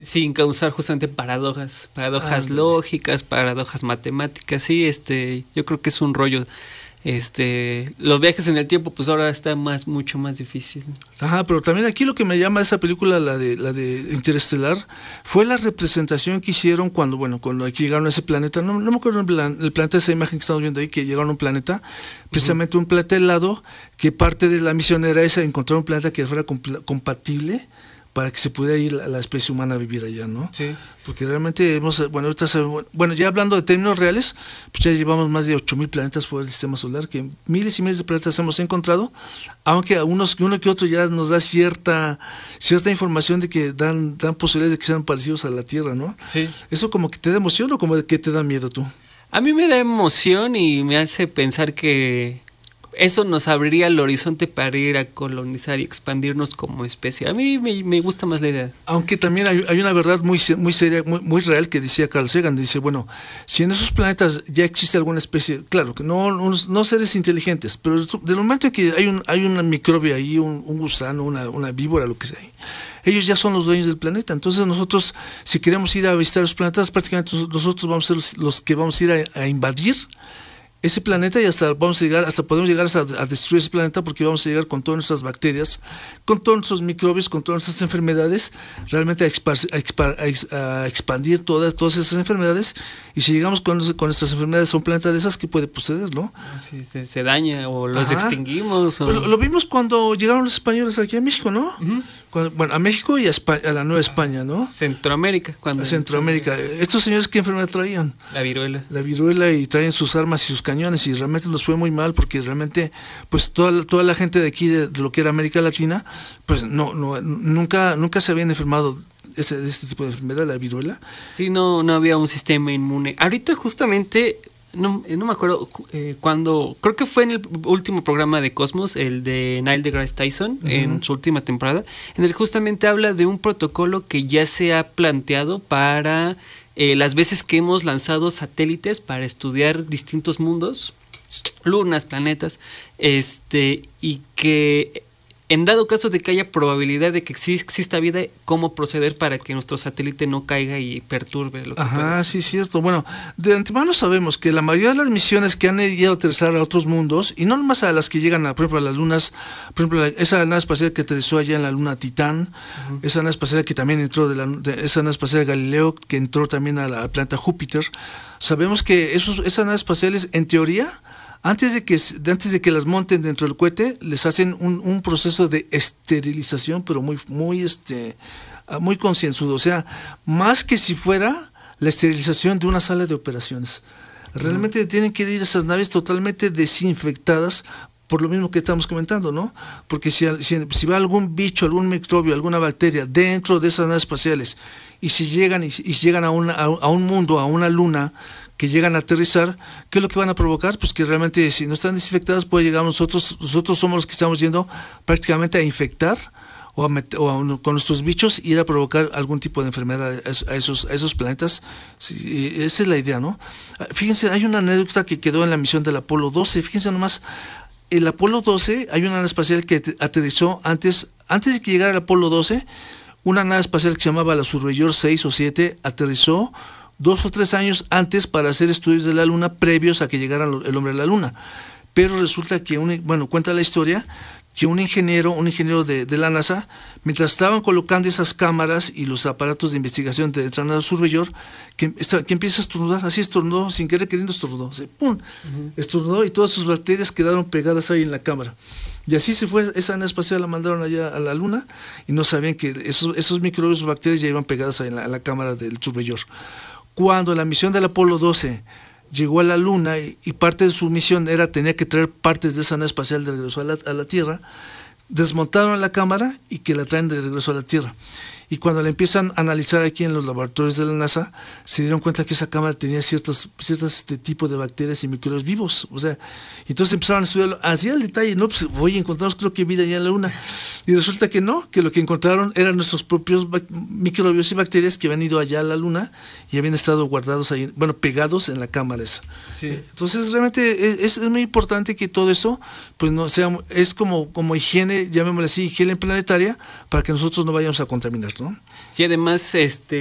Sin causar justamente paradojas lógicas, paradojas matemáticas, sí, yo creo que es un rollo. Los viajes en el tiempo, pues ahora está mucho más difícil. Ajá, pero también aquí lo que me llama de esa película, la de Interestelar, fue la representación que hicieron cuando aquí llegaron a ese planeta. No me acuerdo el planeta, esa imagen que estamos viendo ahí, que llegaron a un planeta, precisamente un planeta helado, que parte de la misión era esa, encontrar un planeta que fuera compatible para que se pudiera ir la especie humana a vivir allá, ¿no? Sí. Porque realmente ya hablando de términos reales, pues ya llevamos más de 8,000 planetas fuera del sistema solar, que miles y miles de planetas hemos encontrado, aunque a uno que otro ya nos da cierta información de que dan posibilidades de que sean parecidos a la Tierra, ¿no? Sí. ¿Eso como que te da emoción o como que te da miedo tú? A mí me da emoción y me hace pensar que eso nos abriría el horizonte para ir a colonizar y expandirnos como especie. A mí me gusta más la idea. Aunque también hay una verdad muy seria, muy real, que decía Carl Sagan. Dice, bueno, si en esos planetas ya existe alguna especie, claro, que no seres inteligentes, pero del momento en que hay una microbio ahí, un gusano, una víbora, lo que sea, ellos ya son los dueños del planeta. Entonces nosotros, si queremos ir a visitar los planetas, prácticamente nosotros vamos a ser los que vamos a ir a invadir ese planeta, y podemos llegar a destruir ese planeta, porque vamos a llegar con todas nuestras bacterias, con todos nuestros microbios, con todas nuestras enfermedades, realmente a expandir todas esas enfermedades. Y si llegamos con nuestras enfermedades a un planeta de esas, ¿qué puede suceder, no? Sí, se daña o los extinguimos. Pues lo vimos cuando llegaron los españoles aquí a México, ¿no? A México y a la Nueva España, ¿no? Centroamérica. Centroamérica. ¿Estos señores qué enfermedad traían? La viruela, y traían sus armas y sus cañones, y realmente nos fue muy mal, porque realmente pues toda la gente de aquí, de lo que era América Latina, pues nunca se habían enfermado de este tipo de enfermedad, la viruela. Sí, no había un sistema inmune. Ahorita justamente no me acuerdo cuando, creo que fue en el último programa de Cosmos, el de Neil deGrasse Tyson, en su última temporada, en el que justamente habla de un protocolo que ya se ha planteado para las veces que hemos lanzado satélites para estudiar distintos mundos, lunas, planetas, y que en dado caso de que haya probabilidad de que exista vida, cómo proceder para que nuestro satélite no caiga y perturbe lo que pueda. Sí, cierto. Bueno, de antemano sabemos que la mayoría de las misiones que han ido a aterrizar a otros mundos, y no nomás a las que llegan por ejemplo, a las lunas, por ejemplo, esa nave espacial que aterrizó allá en la luna Titán, esa nave espacial que también entró esa nave espacial Galileo, que entró también al planeta Júpiter, sabemos que esas naves espaciales, en teoría, antes de que las monten dentro del cohete, les hacen un proceso de esterilización, pero muy concienzudo. O sea, más que si fuera la esterilización de una sala de operaciones. Realmente tienen que ir esas naves totalmente desinfectadas, por lo mismo que estamos comentando, ¿no? Porque si va algún bicho, algún microbio, alguna bacteria dentro de esas naves espaciales, y si llegan a un mundo, a una luna, que llegan a aterrizar, ¿qué es lo que van a provocar? Pues que realmente, si no están desinfectadas, puede llegar nosotros somos los que estamos yendo prácticamente a infectar con nuestros bichos, ir a provocar algún tipo de enfermedad a esos planetas. Sí, esa es la idea, ¿no? Fíjense, hay una anécdota que quedó en la misión del Apolo 12, fíjense nomás. El Apolo 12, hay una nave espacial que aterrizó antes de que llegara el Apolo 12, una nave espacial que se llamaba la Surveyor 6 o 7, aterrizó 2 o 3 años antes para hacer estudios de la Luna previos a que llegara el hombre a la Luna. Pero resulta que, cuenta la historia, que un ingeniero de la NASA, mientras estaban colocando esas cámaras y los aparatos de investigación de la nave Surveyor, que empieza a estornudar, así estornudó, sin querer queriendo estornudó, ¡pum! Estornudó, y todas sus bacterias quedaron pegadas ahí en la cámara. Y así se fue, esa nave espacial la mandaron allá a la Luna, y no sabían que esos microbios o bacterias ya iban pegadas ahí en la cámara del Surveyor. Cuando la misión del Apolo 12 llegó a la Luna, y parte de su misión tenía que traer partes de esa nave espacial de regreso a la Tierra, desmontaron la cámara y que la traen de regreso a la Tierra. Y cuando la empiezan a analizar aquí en los laboratorios de la NASA, se dieron cuenta que esa cámara tenía ciertos tipo de bacterias y microbios vivos. O sea, entonces empezaron a estudiarlo así al detalle. No, pues encontramos creo que vida ya en la Luna. Y resulta que no, que lo que encontraron eran nuestros propios microbios y bacterias que habían ido allá a la Luna y habían estado guardados ahí, pegados en la cámara esa. Sí. Entonces realmente es muy importante que todo eso, pues no sea, es como higiene, llamémosle así, higiene planetaria, para que nosotros no vayamos a contaminarnos. ¿no? Sí, además,